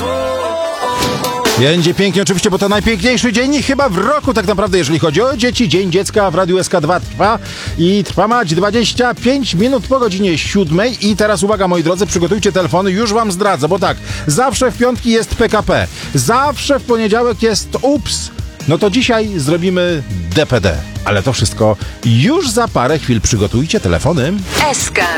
Będzie pięknie oczywiście, bo to najpiękniejszy dzień chyba w roku tak naprawdę, jeżeli chodzi o dzieci. Dzień Dziecka w Radiu SK2 trwa i trwa mać 25 minut po godzinie 7. I teraz uwaga, moi drodzy, przygotujcie telefony, już wam zdradzę, bo tak, zawsze w piątki jest PKP, zawsze w poniedziałek jest UPS, no to dzisiaj zrobimy DPD. Ale to wszystko już za parę chwil. Przygotujcie telefony. SK.